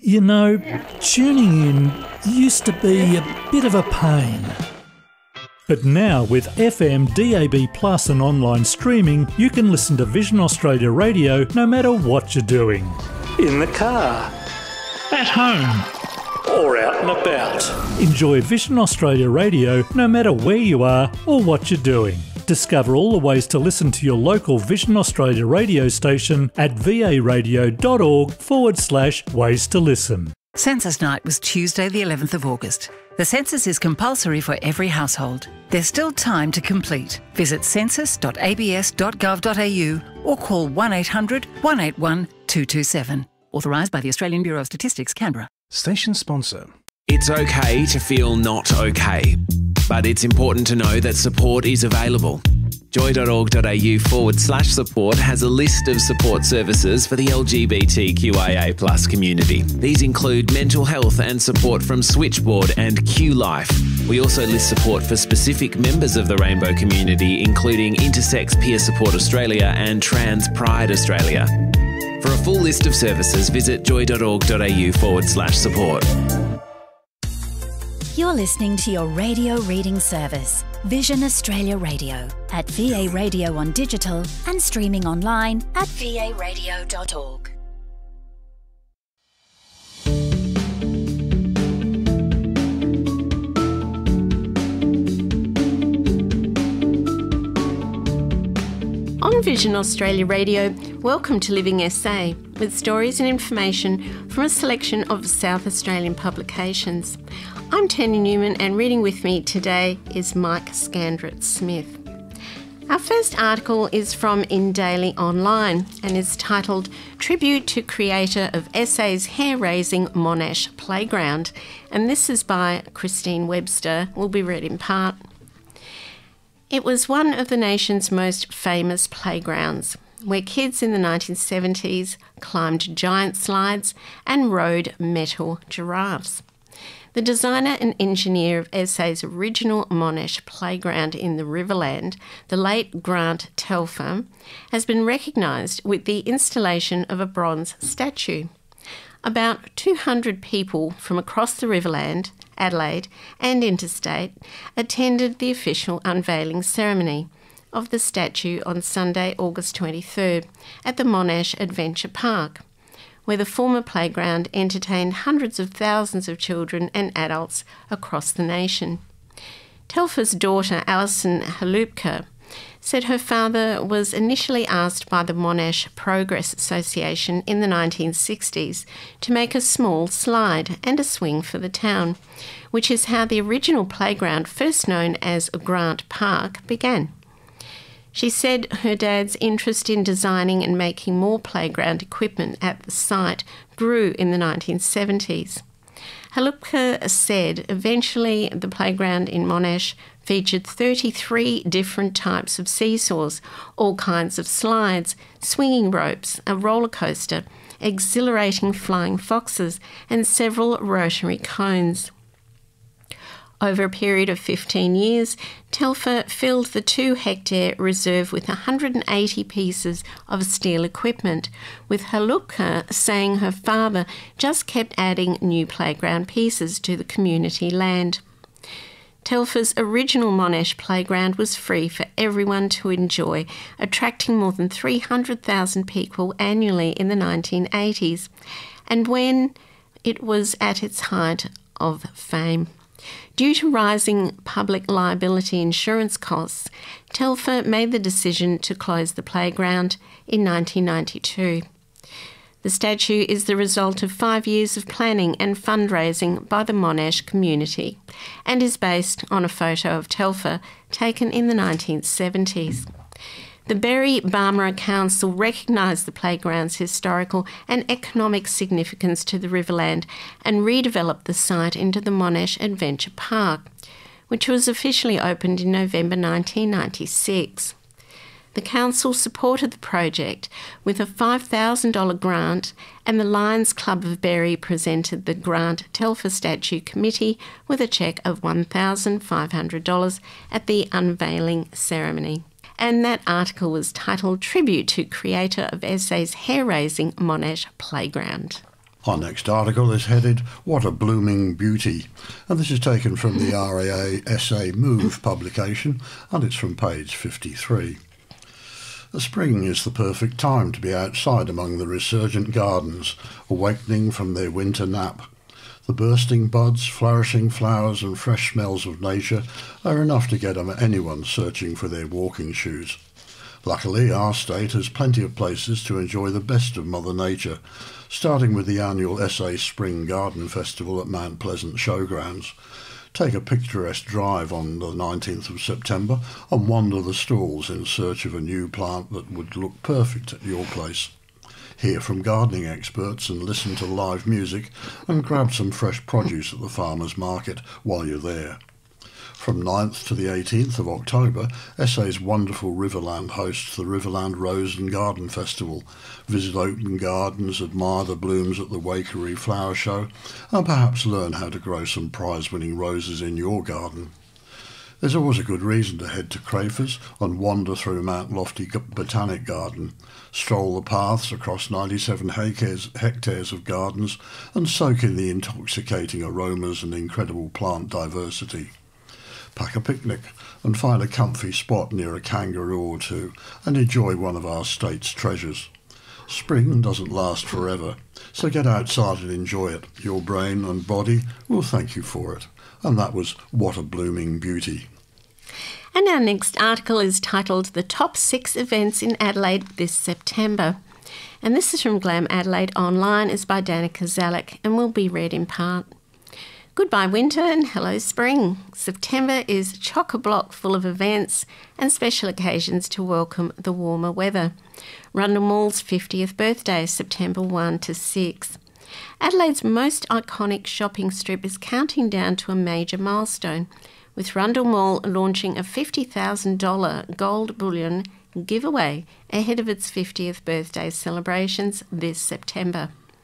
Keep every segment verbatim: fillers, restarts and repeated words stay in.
You know, tuning in used to be a bit of a pain. But now with F M, D A B plus and online streaming, you can listen to Vision Australia Radio no matter what you're doing. In the car, at home, or out and about. Enjoy Vision Australia Radio no matter where you are or what you're doing. Discover all the ways to listen to your local Vision Australia radio station at varadio.org forward slash ways to listen. Census night was Tuesday the eleventh of August. The census is compulsory for every household. There's still time to complete. Visit census dot a b s dot gov dot a u or call one eight hundred, one eight one, two two seven. Authorised by the Australian Bureau of Statistics, Canberra. Station sponsor. It's okay to feel not okay, but it's important to know that support is available. joy.org.au forward slash support has a list of support services for the L G B T Q I A plus community. These include mental health and support from Switchboard and Q Life. We also list support for specific members of the rainbow community, including Intersex Peer Support Australia and Trans Pride Australia. For a full list of services, visit joy.org.au forward slash support. You're listening to your radio reading service, Vision Australia Radio, at V A Radio on digital and streaming online at v a radio dot org. On Vision Australia Radio, welcome to Living S A, with stories and information from a selection of South Australian publications. I'm Tanya Newman, and reading with me today is Mike Scandrett-Smith. Our first article is from In Daily Online and is titled Tribute to Creator of S A's Hair-Raising Monash Playground, and this is by Christine Webster, will be read in part. It was one of the nation's most famous playgrounds, where kids in the nineteen seventies climbed giant slides and rode metal giraffes. The designer and engineer of S A's original Monash playground in the Riverland, the late Grant Telfer, has been recognised with the installation of a bronze statue. About two hundred people from across the Riverland, Adelaide and interstate attended the official unveiling ceremony of the statue on Sunday, August twenty-third at the Monash Adventure Park, where the former playground entertained hundreds of thousands of children and adults across the nation. Telfer's daughter, Alison Halupka, said her father was initially asked by the Monash Progress Association in the nineteen sixties to make a small slide and a swing for the town, which is how the original playground, first known as Grant Park, began. She said her dad's interest in designing and making more playground equipment at the site grew in the nineteen seventies. Halupka said eventually the playground in Monash featured thirty-three different types of seesaws, all kinds of slides, swinging ropes, a roller coaster, exhilarating flying foxes, and several rotary cones. Over a period of fifteen years, Telfer filled the two-hectare reserve with one hundred eighty pieces of steel equipment, with Halupka saying her father just kept adding new playground pieces to the community land. Telfer's original Monash playground was free for everyone to enjoy, attracting more than three hundred thousand people annually in the nineteen eighties, and when it was at its height of fame. Due to rising public liability insurance costs, Telfer made the decision to close the playground in nineteen ninety-two. The statue is the result of five years of planning and fundraising by the Monash community and is based on a photo of Telfer taken in the nineteen seventies. The Berry-Barmera Council recognised the playground's historical and economic significance to the Riverland and redeveloped the site into the Monash Adventure Park, which was officially opened in November nineteen ninety-six. The council supported the project with a five thousand dollars grant, and the Lions Club of Berry presented the Grant Telfer Statue Committee with a cheque of one thousand five hundred dollars at the unveiling ceremony. And that article was titled Tribute to Creator of S A's Hair-Raising Monash Playground. Our next article is headed, What a Blooming Beauty, and this is taken from the R A A S A Move publication, and it's from page fifty-three. The spring is the perfect time to be outside among the resurgent gardens, awakening from their winter nap. The bursting buds, flourishing flowers and fresh smells of nature are enough to get anyone searching for their walking shoes. Luckily, our state has plenty of places to enjoy the best of Mother Nature, starting with the annual S A Spring Garden Festival at Mount Pleasant Showgrounds. Take a picturesque drive on the nineteenth of September and wander the stalls in search of a new plant that would look perfect at your place. Hear from gardening experts and listen to live music and grab some fresh produce at the farmers market while you're there. From ninth to the eighteenth of October, S A's wonderful Riverland hosts the Riverland Rose and Garden Festival. Visit open gardens, admire the blooms at the Waikerie Flower Show, and perhaps learn how to grow some prize-winning roses in your garden. There's always a good reason to head to Crafers and wander through Mount Lofty Botanic Garden, stroll the paths across ninety-seven hectares, hectares of gardens, and soak in the intoxicating aromas and incredible plant diversity. Pack a picnic and find a comfy spot near a kangaroo or two and enjoy one of our state's treasures. Spring doesn't last forever, so get outside and enjoy it. Your brain and body will thank you for it. And that was What a Blooming Beauty. And our next article is titled The Top Six Events in Adelaide this September. And this is from Glam Adelaide Online, is by Danica Zalek and will be read in part. Goodbye winter and hello spring. September is chock-a-block full of events and special occasions to welcome the warmer weather. Rundle Mall's fiftieth birthday, September first to sixth. Adelaide's most iconic shopping strip is counting down to a major milestone, with Rundle Mall launching a fifty thousand dollars gold bullion giveaway ahead of its fiftieth birthday celebrations this September.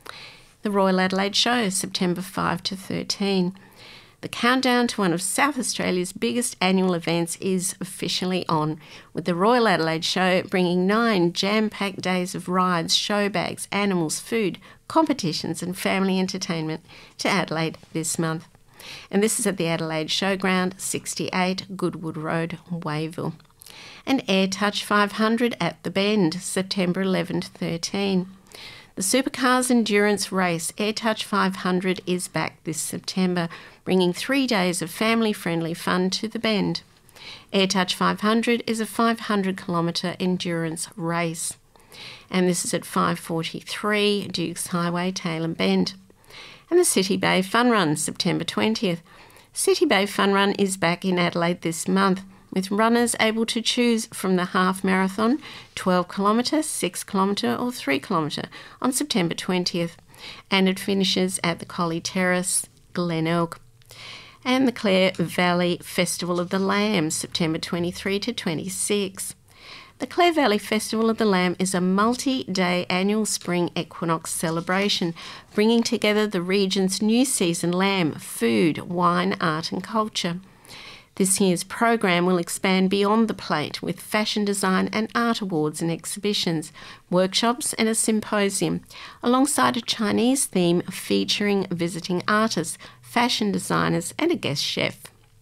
The Royal Adelaide Show, September fifth to thirteenth. The countdown to one of South Australia's biggest annual events is officially on, with the Royal Adelaide Show bringing nine jam-packed days of rides, show bags, animals, food, competitions and family entertainment to Adelaide this month. And this is at the Adelaide Showground, sixty-eight Goodwood Road, Wayville. And AirTouch five hundred at the Bend, September eleventh to thirteenth. The Supercars Endurance Race AirTouch five hundred is back this September, bringing three days of family-friendly fun to the Bend. AirTouch five hundred is a five hundred kilometre endurance race, and this is at five forty-three Dukes Highway, Taylor Bend. And the City Bay Fun Run, September twentieth. City Bay Fun Run is back in Adelaide this month, with runners able to choose from the half marathon, twelve kilometre, six kilometre or three kilometre on September twentieth, and it finishes at the Collie Terrace, Glenelg. And the Clare Valley Festival of the Lamb, September twenty-third to twenty-sixth. The Clare Valley Festival of the Lamb is a multi-day annual spring equinox celebration, bringing together the region's new season lamb, food, wine, art and culture. This year's program will expand beyond the plate with fashion design and art awards and exhibitions, workshops and a symposium, alongside a Chinese theme featuring visiting artists, fashion designers and a guest chef.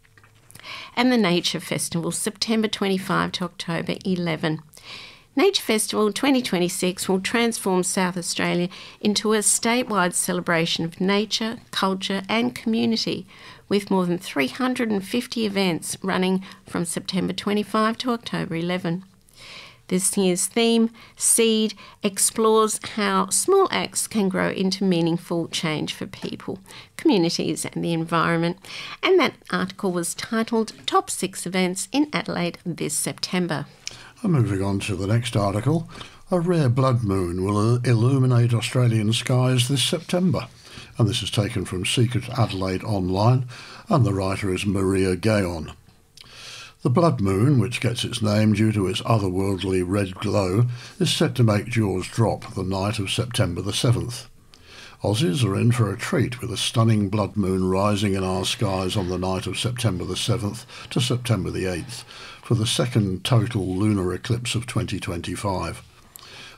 And the Nature Festival, September twenty-fifth to October eleventh. Nature Festival twenty twenty-six will transform South Australia into a statewide celebration of nature, culture and community, with more than three hundred fifty events running from September twenty-fifth to October eleventh. This year's theme, Seed, explores how small acts can grow into meaningful change for people, communities and the environment. And that article was titled Top Six Events in Adelaide this September. And moving on to the next article, a rare blood moon will illuminate Australian skies this September. And this is taken from Secret Adelaide Online, and the writer is Maria Gayon. The blood moon, which gets its name due to its otherworldly red glow, is set to make jaws drop the night of September the seventh. Aussies are in for a treat with a stunning blood moon rising in our skies on the night of September the seventh to September the eighth for the second total lunar eclipse of twenty twenty-five.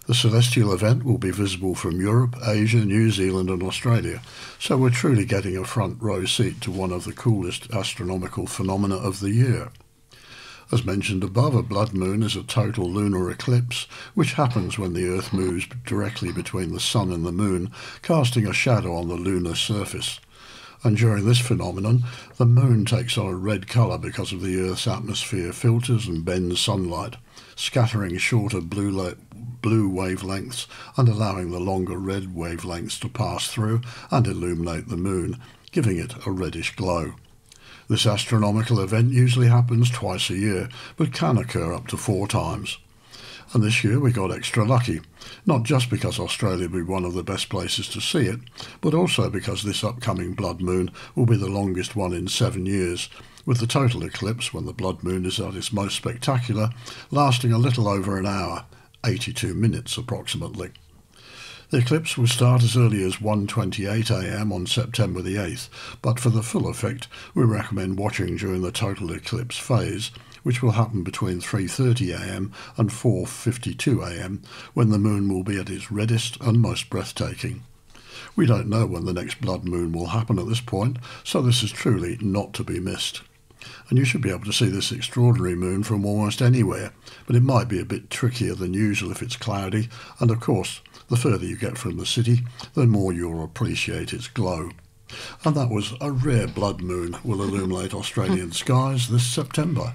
The celestial event will be visible from Europe, Asia, New Zealand and Australia, so we're truly getting a front row seat to one of the coolest astronomical phenomena of the year. As mentioned above, a blood moon is a total lunar eclipse, which happens when the Earth moves directly between the Sun and the Moon, casting a shadow on the lunar surface. And during this phenomenon, the Moon takes on a red colour because of the Earth's atmosphere filters and bends sunlight, scattering shorter blue, la- blue wavelengths and allowing the longer red wavelengths to pass through and illuminate the Moon, giving it a reddish glow. This astronomical event usually happens twice a year, but can occur up to four times. And this year we got extra lucky, not just because Australia will be one of the best places to see it, but also because this upcoming blood moon will be the longest one in seven years, with the total eclipse, when the blood moon is at its most spectacular, lasting a little over an hour, eighty-two minutes approximately. The eclipse will start as early as one twenty-eight a m on September the eighth, but for the full effect we recommend watching during the total eclipse phase, which will happen between three thirty a m and four fifty-two a m, when the moon will be at its reddest and most breathtaking. We don't know when the next blood moon will happen at this point, so this is truly not to be missed. And you should be able to see this extraordinary moon from almost anywhere, but it might be a bit trickier than usual if it's cloudy, and of course, the further you get from the city, the more you'll appreciate its glow. And that was a rare blood moon will illuminate Australian skies this September.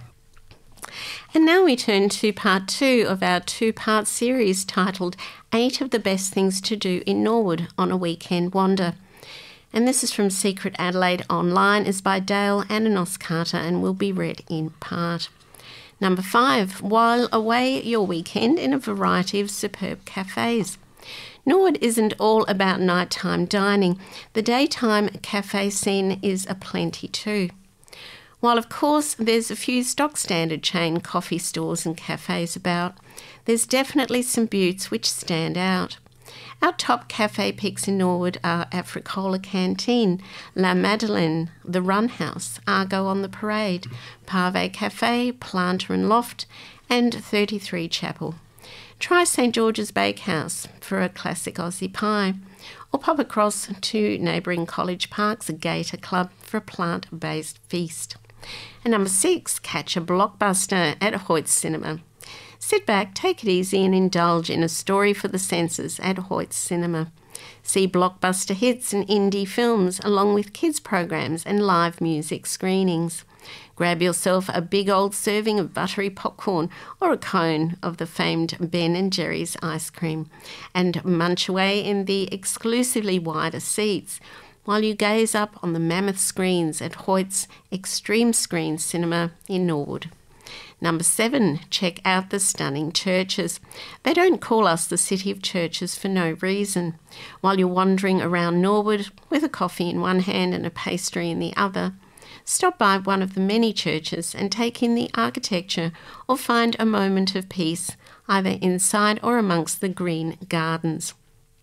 And now we turn to part two of our two-part series titled Eight of the Best Things to Do in Norwood on a Weekend Wander. And this is from Secret Adelaide Online, is by Dale Ananos Carter and will be read in part. Number five, while away your weekend in a variety of superb cafes. Norwood isn't all about nighttime dining. The daytime cafe scene is aplenty too. While of course there's a few stock standard chain coffee stores and cafes about, there's definitely some beauts which stand out. Our top cafe picks in Norwood are Africola Canteen, La Madeleine, The Run House, Argo on the Parade, Parve Cafe, Planter and Loft, and thirty-three Chapel. Try St George's Bakehouse for a classic Aussie pie, or pop across to neighbouring College Park's Gator Club for a plant-based feast. And number six, catch a blockbuster at Hoyts Cinema. Sit back, take it easy and indulge in a story for the senses at Hoyts Cinema. See blockbuster hits and indie films along with kids programs and live music screenings. Grab yourself a big old serving of buttery popcorn or a cone of the famed Ben and Jerry's ice cream and munch away in the exclusively wider seats while you gaze up on the mammoth screens at Hoyts Extreme Screen Cinema in Norwood. Number seven, check out the stunning churches. They don't call us the city of churches for no reason. While you're wandering around Norwood with a coffee in one hand and a pastry in the other, stop by one of the many churches and take in the architecture or find a moment of peace, either inside or amongst the green gardens.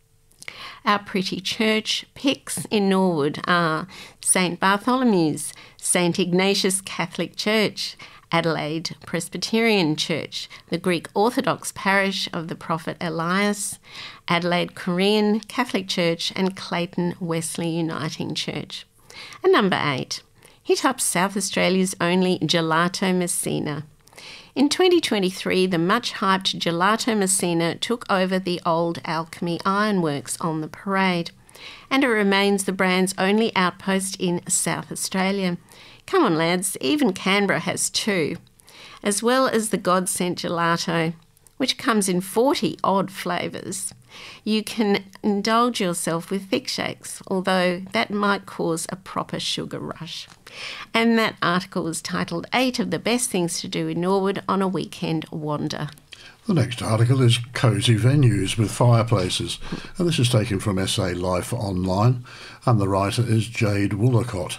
Our pretty church picks in Norwood are Saint Bartholomew's, Saint Ignatius Catholic Church, Adelaide Presbyterian Church, the Greek Orthodox Parish of the Prophet Elias, Adelaide Korean Catholic Church and Clayton Wesley Uniting Church. And number eight, hit up South Australia's only Gelato Messina. In twenty twenty-three, the much-hyped Gelato Messina took over the old Alchemy Ironworks on the Parade, and it remains the brand's only outpost in South Australia. Come on lads, even Canberra has two, as well as the God Sent Gelato, which comes in forty odd flavours. You can indulge yourself with thick shakes, although that might cause a proper sugar rush. And that article was titled Eight of the Best Things to Do in Norwood on a Weekend Wander. The next article is Cosy Venues with Fireplaces, and this is taken from S A Life Online, and the writer is Jade Woolacott.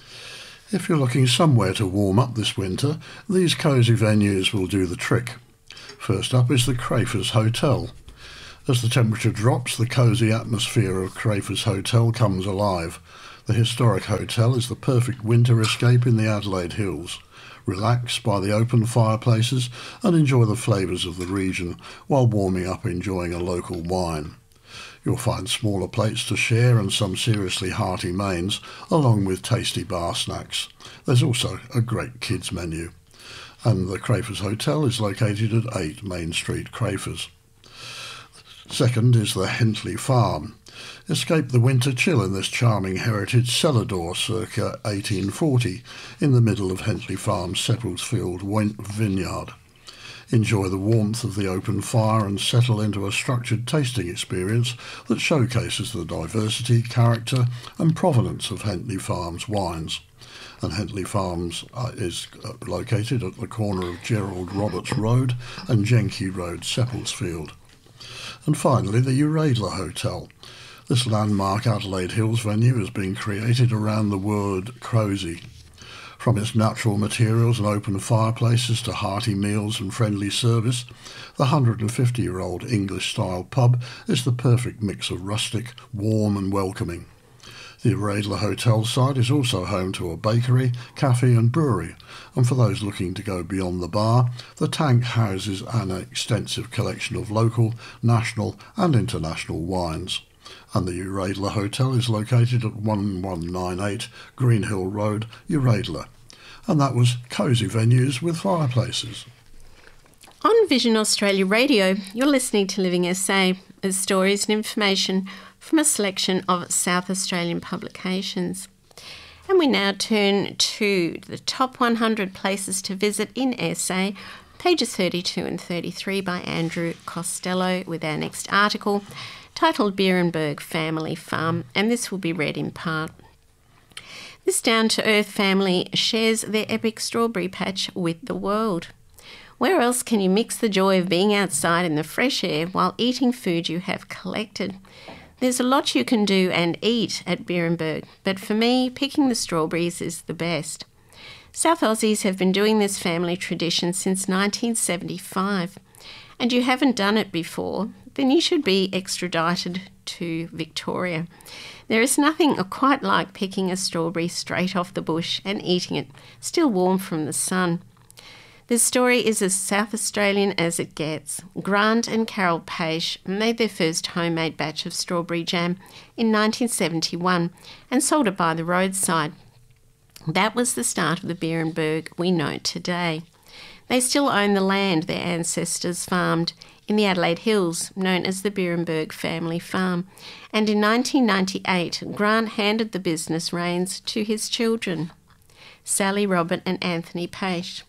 If you're looking somewhere to warm up this winter, these cosy venues will do the trick. First up is the Crafers Hotel. As the temperature drops, the cosy atmosphere of Crafers Hotel comes alive. The historic hotel is the perfect winter escape in the Adelaide Hills. Relax by the open fireplaces and enjoy the flavours of the region while warming up enjoying a local wine. You'll find smaller plates to share and some seriously hearty mains, along with tasty bar snacks. There's also a great kids menu. And the Crafers Hotel is located at eight Main Street, Crafers. Second is the Hentley Farm. Escape the winter chill in this charming heritage cellar door circa eighteen forty in the middle of Hentley Farm's Seppelsfield vineyard. Enjoy the warmth of the open fire and settle into a structured tasting experience that showcases the diversity, character and provenance of Hentley Farm's wines. And Hentley Farms uh, is uh, located at the corner of Gerald Roberts Road and Jenke Road, Seppelsfield. And finally, the Uradler Hotel. This landmark Adelaide Hills venue has been created around the word cosy. From its natural materials and open fireplaces to hearty meals and friendly service, the one hundred fifty-year-old English-style pub is the perfect mix of rustic, warm and welcoming. The Uradler Hotel site is also home to a bakery, cafe and brewery, and for those looking to go beyond the bar, the Tank houses an extensive collection of local, national and international wines. And the Uradler Hotel is located at one one nine eight Greenhill Road, Uradler. And that was Cosy Venues with Fireplaces. On Vision Australia Radio, you're listening to Living S A with stories and information from a selection of South Australian publications. And we now turn to the top one hundred places to visit in S A, pages thirty-two and thirty-three by Andrew Costello, with our next article titled Beerenberg Family Farm, and this will be read in part. This down-to-earth family shares their epic strawberry patch with the world. Where else can you mix the joy of being outside in the fresh air while eating food you have collected? There's a lot you can do and eat at Beerenberg, but for me, picking the strawberries is the best. South Aussies have been doing this family tradition since nineteen seventy-five, and you haven't done it before, then you should be extradited to Victoria. There is nothing quite like picking a strawberry straight off the bush and eating it, still warm from the sun. This story is as South Australian as it gets. Grant and Carol Page made their first homemade batch of strawberry jam in nineteen seventy-one and sold it by the roadside. That was the start of the Beerenberg we know today. They still own the land their ancestors farmed in the Adelaide Hills, known as the Beerenberg Family Farm, and in nineteen ninety-eight, Grant handed the business reins to his children, Sally, Robert and Anthony Page.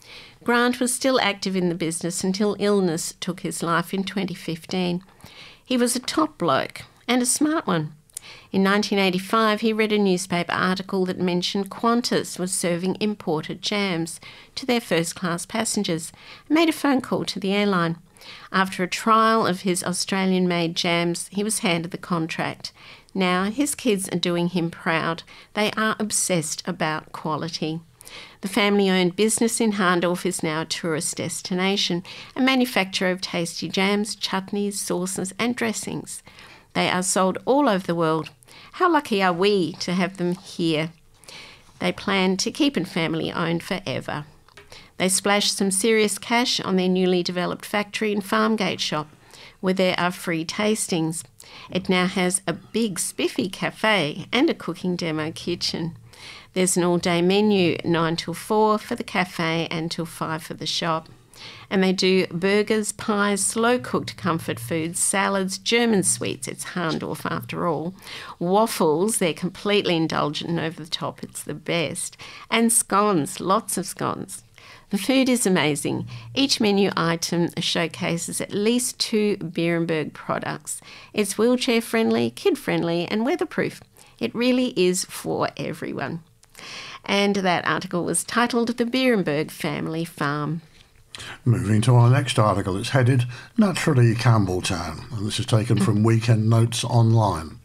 Grant was still active in the business until illness took his life in twenty fifteen. He was a top bloke and a smart one. In nineteen eighty-five, he read a newspaper article that mentioned Qantas was serving imported jams to their first-class passengers and made a phone call to the airline. After a trial of his Australian-made jams, he was handed the contract. Now his kids are doing him proud. They are obsessed about quality. The family-owned business in Hahndorf is now a tourist destination, a manufacturer of tasty jams, chutneys, sauces and dressings. They are sold all over the world. How lucky are we to have them here? They plan to keep it family-owned forever. They splashed some serious cash on their newly developed factory in Farmgate shop, where there are free tastings. It now has a big spiffy cafe and a cooking demo kitchen. There's an all-day menu, nine till four for the cafe and till five for the shop. And they do burgers, pies, slow-cooked comfort foods, salads, German sweets, it's Hahndorf after all, waffles, they're completely indulgent and over the top, it's the best, and scones, lots of scones. The food is amazing. Each menu item showcases at least two Beerenberg products. It's wheelchair-friendly, kid-friendly and weatherproof. It really is for everyone. And that article was titled The Beerenberg Family Farm. Moving to our next article, it's headed Naturally Campbelltown, and this is taken from Weekend Notes Online.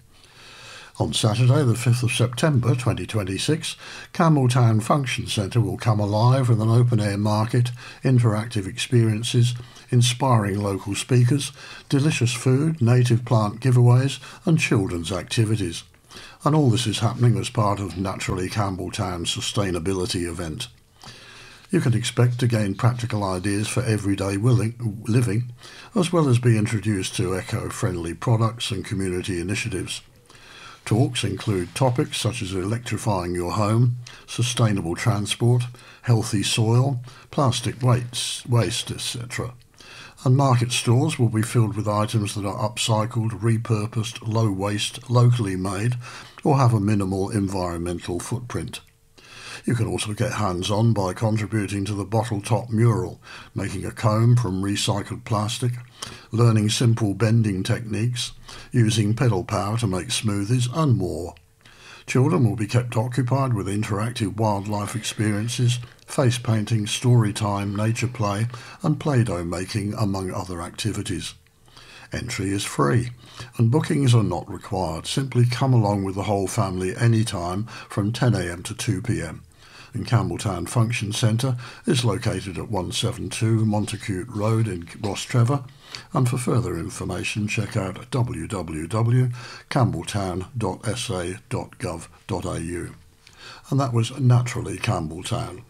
On Saturday, the fifth of September twenty twenty-six, Campbelltown Function Centre will come alive with an open-air market, interactive experiences, inspiring local speakers, delicious food, native plant giveaways and children's activities. And all this is happening as part of Naturally Campbelltown's sustainability event. You can expect to gain practical ideas for everyday willing, living, as well as be introduced to eco-friendly products and community initiatives. Talks include topics such as electrifying your home, sustainable transport, healthy soil, plastic waste, waste et cetera. And market stores will be filled with items that are upcycled, repurposed, low waste, locally made, or have a minimal environmental footprint. You can also get hands-on by contributing to the bottle top mural, making a comb from recycled plastic, learning simple bending techniques, using pedal power to make smoothies, and more. Children will be kept occupied with interactive wildlife experiences, face painting, story time, nature play, and Play-Doh making, among other activities. Entry is free, and bookings are not required. Simply come along with the whole family anytime from ten a m to two p m. And Campbelltown Function Centre is located at one seventy-two Montacute Road in Rostrevor, and for further information check out w w w dot campbelltown dot s a dot gov dot a u. And that was Naturally Campbelltown.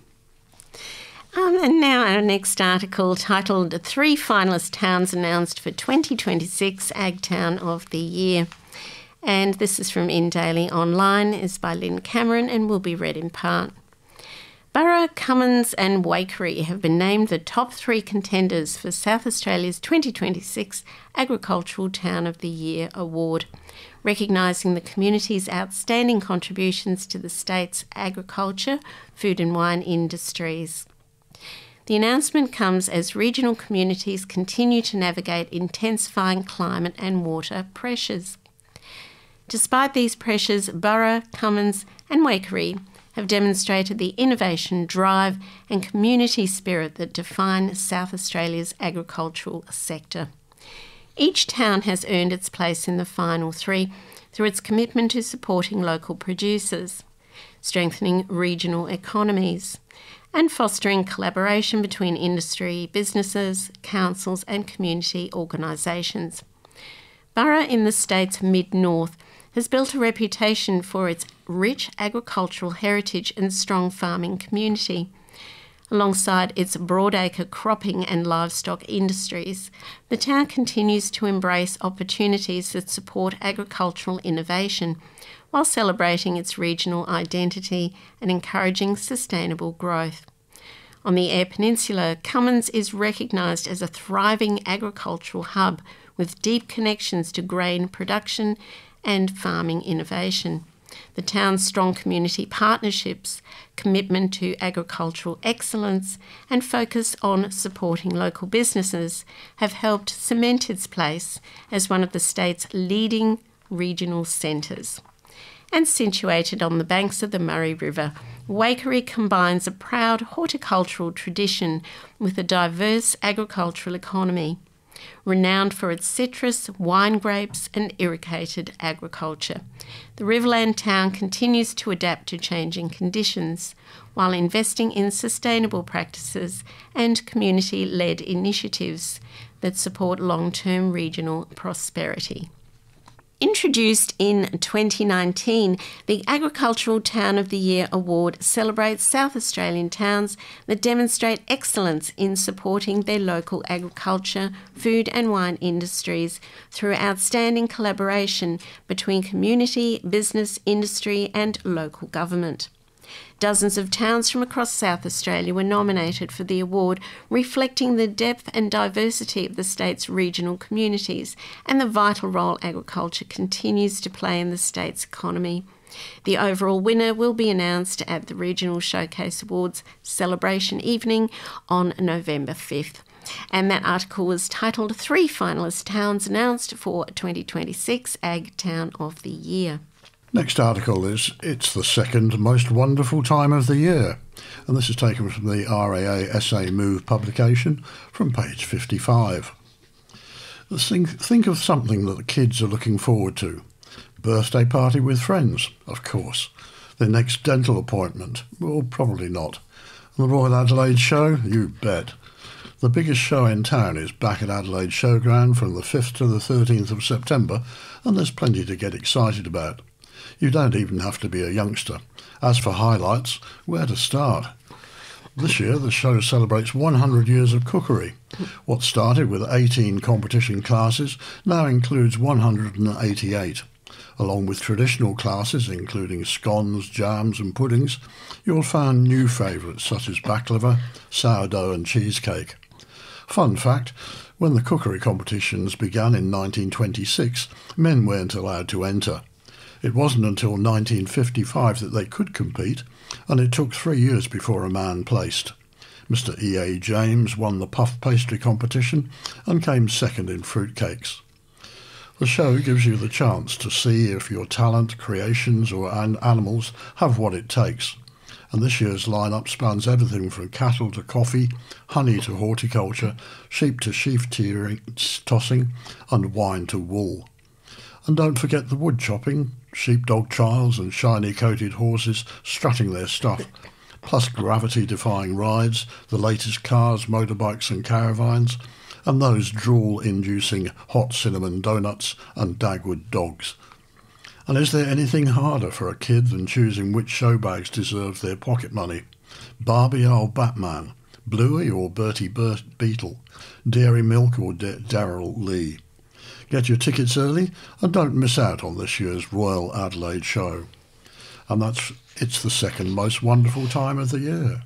Um, and now our next article, titled Three Finalist Towns Announced for twenty twenty-six Ag Town of the Year. And this is from InDaily Online, is by Lynn Cameron and will be read in part. Burra, Cummins and Waikerie have been named the top three contenders for South Australia's twenty twenty-six Agricultural Town of the Year award, recognising the community's outstanding contributions to the state's agriculture, food and wine industries. The announcement comes as regional communities continue to navigate intensifying climate and water pressures. Despite these pressures, Burra, Cummins and Waikerie have demonstrated the innovation, drive and community spirit that define South Australia's agricultural sector. Each town has earned its place in the final three through its commitment to supporting local producers, strengthening regional economies, and fostering collaboration between industry, businesses, councils and community organisations. Burra in the state's mid-north has built a reputation for its rich agricultural heritage and strong farming community. Alongside its broadacre cropping and livestock industries, the town continues to embrace opportunities that support agricultural innovation while celebrating its regional identity and encouraging sustainable growth. On the Eyre Peninsula, Cummins is recognised as a thriving agricultural hub with deep connections to grain production and farming innovation. The town's strong community partnerships, commitment to agricultural excellence and focus on supporting local businesses have helped cement its place as one of the state's leading regional centres. And situated on the banks of the Murray River, Waikerie combines a proud horticultural tradition with a diverse agricultural economy, renowned for its citrus, wine grapes and irrigated agriculture. The Riverland town continues to adapt to changing conditions while investing in sustainable practices and community-led initiatives that support long-term regional prosperity. Introduced in twenty nineteen, the Agricultural Town of the Year Award celebrates South Australian towns that demonstrate excellence in supporting their local agriculture, food and wine industries through outstanding collaboration between community, business, industry and local government. Dozens of towns from across South Australia were nominated for the award, reflecting the depth and diversity of the state's regional communities and the vital role agriculture continues to play in the state's economy. The overall winner will be announced at the Regional Showcase Awards celebration evening on November fifth. And that article was titled Three Finalist Towns Announced for twenty twenty-six Ag Town of the Year. Next article is It's the Second Most Wonderful Time of the Year, and this is taken from the R A A S A Move publication from page fifty-five. Think, think of something that the kids are looking forward to. Birthday party with friends, of course. Their next dental appointment, well, probably not. And the Royal Adelaide Show, you bet. The biggest show in town is back at Adelaide Showground from the fifth to the thirteenth of September, and there's plenty to get excited about. You don't even have to be a youngster. As for highlights, where to start? This year, the show celebrates one hundred years of cookery. What started with eighteen competition classes now includes one hundred eighty-eight. Along with traditional classes, including scones, jams and puddings, you'll find new favourites such as baklava, sourdough and cheesecake. Fun fact, when the cookery competitions began in nineteen twenty-six, men weren't allowed to enter. It wasn't until nineteen fifty-five that they could compete, and it took three years before a man placed. Mister E A James won the puff pastry competition and came second in fruitcakes. The show gives you the chance to see if your talent, creations or an- animals have what it takes. And this year's lineup spans everything from cattle to coffee, honey to horticulture, sheep to sheaf tearing, tossing and wine to wool. And don't forget the wood chopping, sheepdog trials and shiny coated horses strutting their stuff, plus gravity-defying rides, the latest cars, motorbikes and caravans, and those drool-inducing hot cinnamon donuts and Dagwood dogs. And is there anything harder for a kid than choosing which show bags deserve their pocket money? Barbie or Batman, Bluey or Bertie Bert Beetle, Dairy Milk or D- Daryl Lee? Get your tickets early and don't miss out on this year's Royal Adelaide show. And that's it's the second most wonderful time of the year.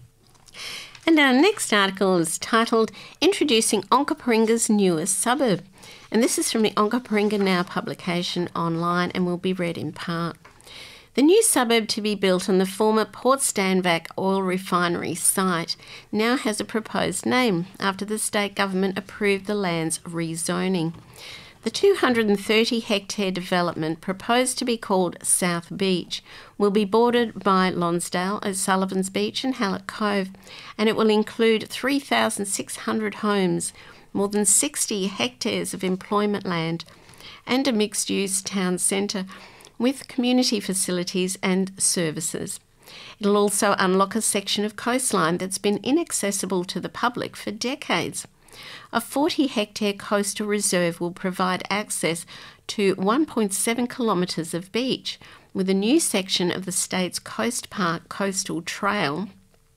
And our next article is titled Introducing Onkaparinga's Newest Suburb. And this is from the Onkaparinga Now publication online and will be read in part. The new suburb to be built on the former Port Stanvac oil refinery site now has a proposed name after the state government approved the land's rezoning. The two hundred thirty hectare development, proposed to be called South Beach, will be bordered by Lonsdale, O'Sullivan's Beach and Hallett Cove, and it will include three thousand six hundred homes, more than sixty hectares of employment land, and a mixed-use town centre with community facilities and services. It'll also unlock a section of coastline that's been inaccessible to the public for decades. A forty hectare coastal reserve will provide access to one point seven kilometres of beach, with a new section of the state's Coast Park Coastal Trail,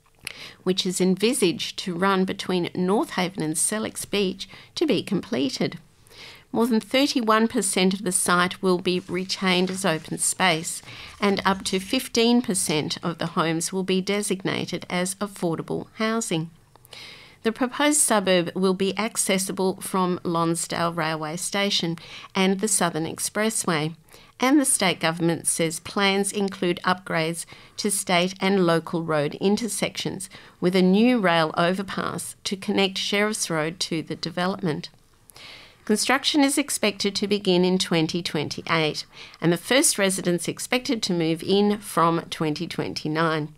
which is envisaged to run between North Haven and Sellex Beach, to be completed. More than thirty-one percent of the site will be retained as open space, and up to fifteen percent of the homes will be designated as affordable housing. The proposed suburb will be accessible from Lonsdale Railway Station and the Southern Expressway, and the state government says plans include upgrades to state and local road intersections with a new rail overpass to connect Sheriffs Road to the development. Construction is expected to begin in twenty twenty-eight, and the first residents expected to move in from twenty twenty-nine.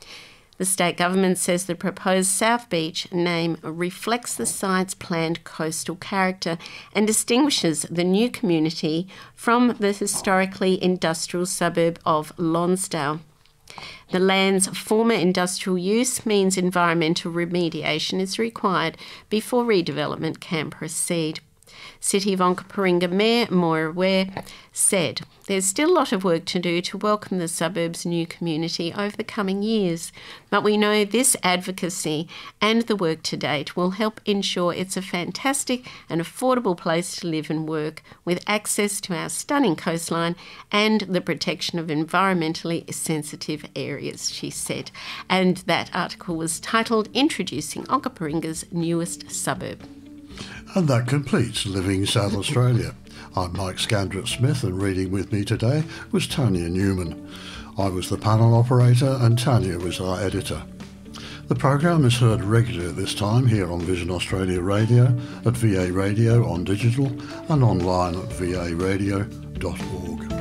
The state government says the proposed South Beach name reflects the site's planned coastal character and distinguishes the new community from the historically industrial suburb of Lonsdale. The land's former industrial use means environmental remediation is required before redevelopment can proceed. City of Onkaparinga Mayor Moira Ware said, "There's still a lot of work to do to welcome the suburb's new community over the coming years, but we know this advocacy and the work to date will help ensure it's a fantastic and affordable place to live and work, with access to our stunning coastline and the protection of environmentally sensitive areas," she said. And that article was titled Introducing Onkaparinga's Newest Suburb. And that completes Living South Australia. I'm Mike Scandrett-Smith, and reading with me today was Tanya Newman. I was the panel operator and Tanya was our editor. The program is heard regularly at this time here on Vision Australia Radio, at V A Radio on digital and online at v a radio dot org.